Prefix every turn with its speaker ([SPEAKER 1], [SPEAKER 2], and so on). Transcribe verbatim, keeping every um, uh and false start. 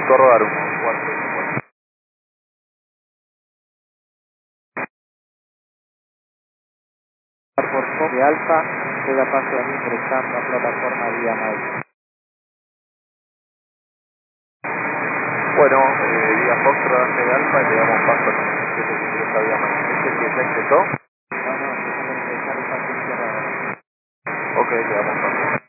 [SPEAKER 1] auto a rodar unos cuartos de vuelta.
[SPEAKER 2] Por Copy Alfa, queda paso ingresando a plataforma vía Mike.
[SPEAKER 1] Bueno, eh, vía Foxtrot de Alfa, le damos paso a noventa y siete que ingresa vía Mike. ¿Este que ya ingresó?
[SPEAKER 2] No, no, déjame ingresar el paso izquierdo.
[SPEAKER 1] Ok, le damos paso.